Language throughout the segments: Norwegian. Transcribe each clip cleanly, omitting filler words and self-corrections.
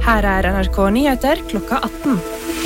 Her NRK Nyheter klokka 18.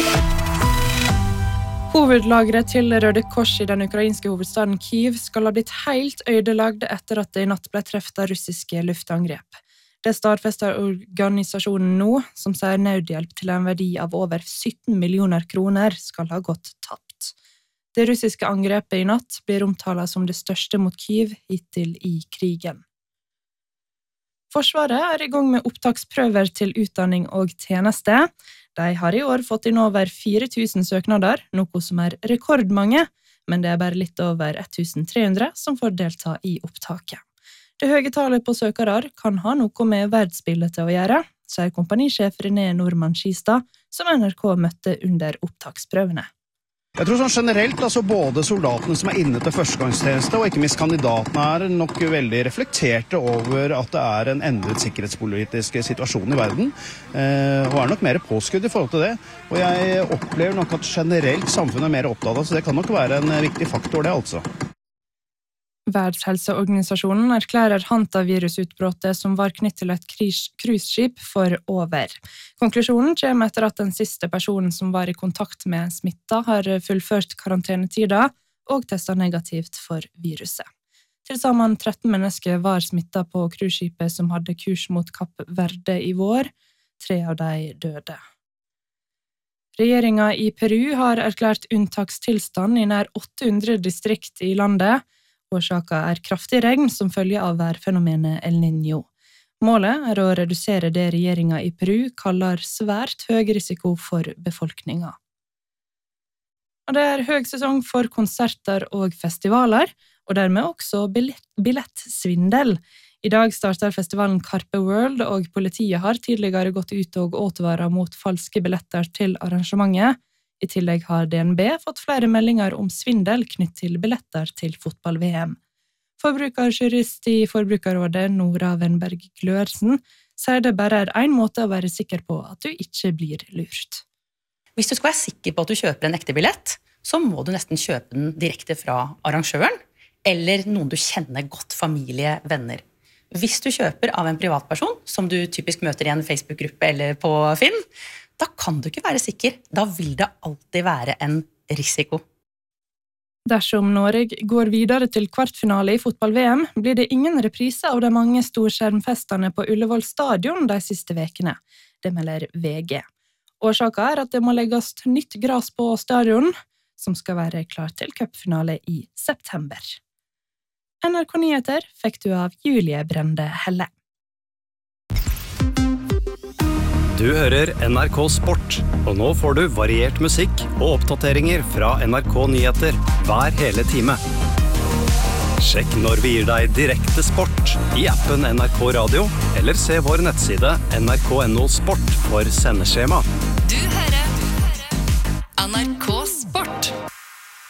Hovedlagret til Røde Kors i den ukrainske hovedstaden Kyiv skal ha blitt helt ødelagt etter at det i natt ble treffet av russiske luftangrep. Det stadfester organisasjonen nå, som sier nødhjelp til en verdi av over 17 millioner kroner skal ha gått tapt. Det russiske angrepet i natt blir omtalt som det største mot Kyiv hittil i krigen. Forsvaret i gang med opptaksprøver til utdanning og tjeneste. De har i år fått inn over 4000 søknader, noe som rekordmange, men det bare litt over 1300 som får delta i opptaket. Det høye tallet på søkere kan ha noe med verdensbildet å gjøre, sier kompanisjef René Normann Skistad, som NRK møtte under opptaksprøvene. Jeg tror sånn generelt, både soldatene som inne til førstegangstjeneste og ikke minst kandidatene nok veldig reflekterte over at det en endret sikkerhetspolitisk situasjon i verden, og nok mer påskudd i forhold til det. Og jeg opplever nok at generelt samfunnet mer opptatt av, så det kan nok være en viktig faktor det altså. Verdenshelseorganisasjonen erklærer hantavirusutbrottet som var knyttet til et cruiseskip for over. Konklusjonen kommer etter at den siste personen som var i kontakt med smitta har fullført karantenetida og testet negativt for viruset. Til sammen 13 mennesker var smittet på cruiseskipet som hadde kurs mot Kapp Verde i vår. 3 av de døde. Regjeringen i Peru har erklært unntakstilstand i nær 800 distrikt i landet. Årsaken kraftig regn som følge av værfenomenet El Niño. Målet å redusere det regjeringen i Peru kaller svært høy risiko for befolkningen. Og det høy sesong for konserter og festivaler, og dermed også billettsvindel. I dag starter festivalen Carpe World, og politiet har tidligere gått ut og advaret mot falske billetter til arrangementet. I tillegg har DNB fått flere meldinger om svindel knytt til billetter til fotball-VM. Forbrukerjurist i Forbrukerrådet, Nora Wenberg Glørsen, sier det bare en måte å være sikker på at du ikke blir lurt. Hvis du skal være sikker på at du kjøper en ekte billett, så må du nesten kjøpe den direkte fra arrangøren, eller noen du kjenner godt, familie, venner. Hvis du kjøper av en privatperson, som du typisk møter i en Facebook-gruppe eller på Finn, da kan du ikke være sikker. Da vil det alltid være en risiko. Dersom Norge går videre til kvartfinale i fotball-VM, blir det ingen reprise av de mange storskjermfestene på Ullevål stadion de siste vekene. Det melder VG. Årsaken at det må legges nytt gras på stadion, som skal være klar til cupfinale i september. NRK Nyheter fikk du av Julie Brende Helle. Du hører NRK Sport, og nå får du variert musikk og oppdateringer fra NRK Nyheter hver hele time. Sjekk når vi gir deg direkte sport i appen NRK Radio, eller se vår nettside nrk.no sport for sendeskjema. Du hører NRK Sport.